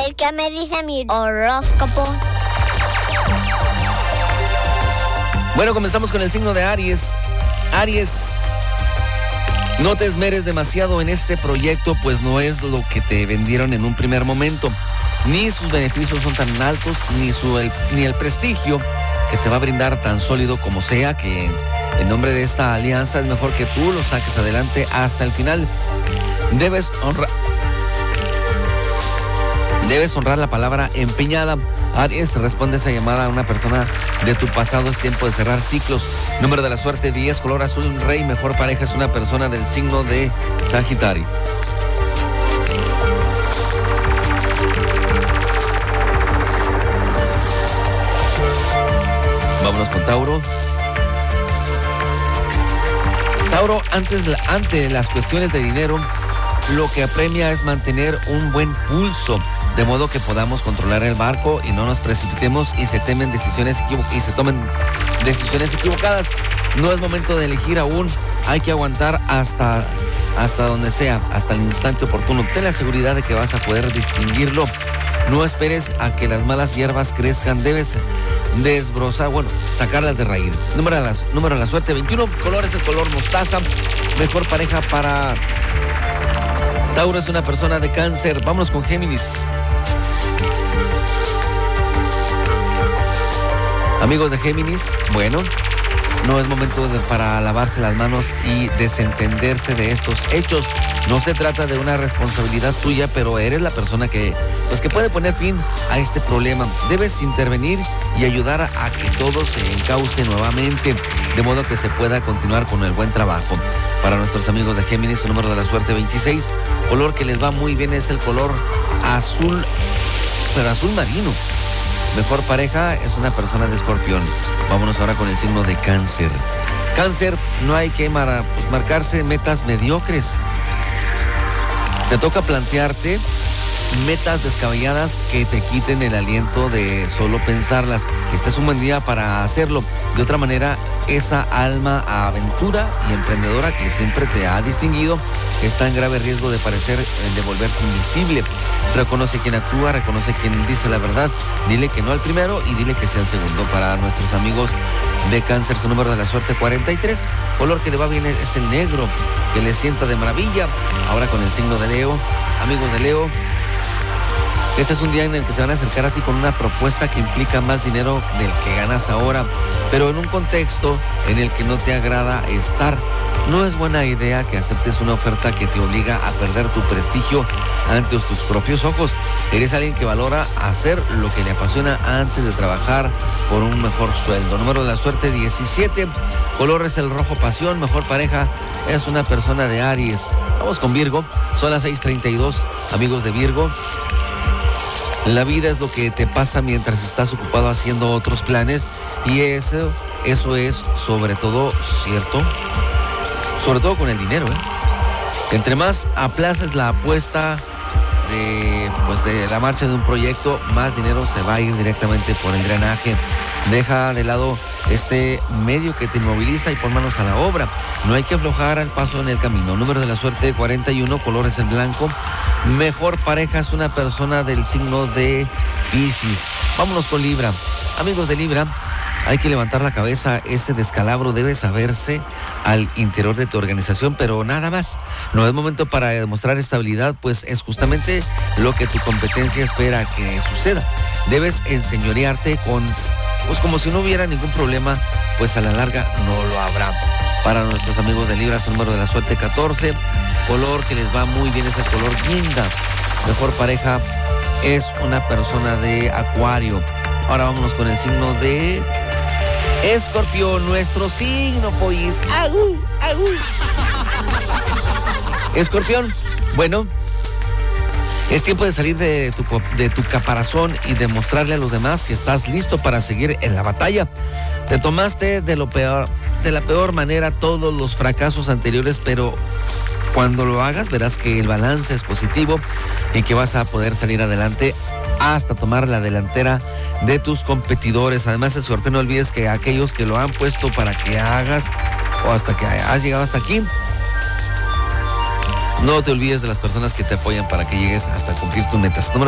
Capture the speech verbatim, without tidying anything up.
ver qué me dice mi horóscopo. Bueno, comenzamos con el signo de Aries. Aries, no te esmeres demasiado en este proyecto, pues no es lo que te vendieron en un primer momento. Ni sus beneficios son tan altos, ni, su, el, ni el prestigio que te va a brindar tan sólido como sea, que en nombre de esta alianza es mejor que tú lo saques adelante hasta el final. Debes honrar, debes honrar la palabra empeñada. Aries, responde esa llamada a una persona de tu pasado, es tiempo de cerrar ciclos. Número de la suerte diez, color azul rey, mejor pareja es una persona del signo de Sagitario. Vámonos con Tauro. Tauro, antes, ante las cuestiones de dinero, lo que apremia es mantener un buen pulso, de modo que podamos controlar el barco y no nos precipitemos y se temen decisiones equivo- y se tomen decisiones equivocadas. No es momento de elegir aún, hay que aguantar hasta, hasta donde sea, hasta el instante oportuno. Ten la seguridad de que vas a poder distinguirlo. No esperes a que las malas hierbas crezcan, debes desbrozar, bueno, sacarlas de raíz. Número de, las, número de la suerte veintiuno, color es el color mostaza, mejor pareja para Tauro es una persona de Cáncer. Vámonos con Géminis. Amigos de Géminis, bueno, no es momento de, para lavarse las manos y desentenderse de estos hechos. No se trata de una responsabilidad tuya, pero eres la persona que, pues, que puede poner fin a este problema. Debes intervenir y ayudar a, a que todo se encauce nuevamente, de modo que se pueda continuar con el buen trabajo. Para nuestros amigos de Géminis, su número de la suerte veintiséis, color que les va muy bien es el color azul, pero azul marino. Mejor pareja es una persona de Escorpión. Vámonos ahora con el signo de Cáncer. Cáncer, no hay que mar- pues, marcarse metas mediocres. Te toca plantearte metas descabelladas que te quiten el aliento de solo pensarlas. Este es un buen día para hacerlo. De otra manera, esa alma aventura y emprendedora que siempre te ha distinguido está en grave riesgo de parecer, de volverse invisible. Reconoce quien actúa, reconoce quien dice la verdad. Dile que no al primero y dile que sea el segundo. Para nuestros amigos de Cáncer, su número de la suerte cuarenta y tres, color que le va bien es el negro, que le sienta de maravilla. Ahora con el signo de Leo, amigos de Leo, este es un día en el que se van a acercar a ti con una propuesta que implica más dinero del que ganas ahora, pero en un contexto en el que no te agrada estar. No es buena idea que aceptes una oferta que te obliga a perder tu prestigio ante tus propios ojos. Eres alguien que valora hacer lo que le apasiona antes de trabajar por un mejor sueldo. Número de la suerte diecisiete, color es el rojo pasión, mejor pareja es una persona de Aries. Vamos con Virgo, son las seis treinta y dos, amigos de Virgo. La vida es lo que te pasa mientras estás ocupado haciendo otros planes, y eso, eso es sobre todo cierto, sobre todo con el dinero, ¿eh? Entre más aplaces la apuesta de, pues de la marcha de un proyecto, más dinero se va a ir directamente por el drenaje. Deja de lado este medio que te inmoviliza y pon manos a la obra. No hay que aflojar al paso en el camino. Número de la suerte cuarenta y uno, color es el blanco. Mejor pareja es una persona del signo de Piscis. Vámonos con Libra. Amigos de Libra, hay que levantar la cabeza. Ese descalabro debe saberse al interior de tu organización, pero nada más. No es momento para demostrar estabilidad, pues es justamente lo que tu competencia espera que suceda. Debes enseñorearte con, pues como si no hubiera ningún problema, pues a la larga no lo habrá. Para nuestros amigos de Libra, su número de la suerte catorce, color que les va muy bien es el color guinda. Mejor pareja es una persona de Acuario. Ahora vámonos con el signo de Escorpión, nuestro signo, pues. ¡Agú! ¡Agú! Escorpión, bueno, es tiempo de salir de tu, de tu caparazón y demostrarle a los demás que estás listo para seguir en la batalla. Te tomaste de lo peor, de la peor manera todos los fracasos anteriores, pero cuando lo hagas verás que el balance es positivo y que vas a poder salir adelante hasta tomar la delantera de tus competidores. Además, Escorpión, no olvides que aquellos que lo han puesto para que hagas o hasta que has llegado hasta aquí, no te olvides de las personas que te apoyan para que llegues hasta cumplir tus metas. Número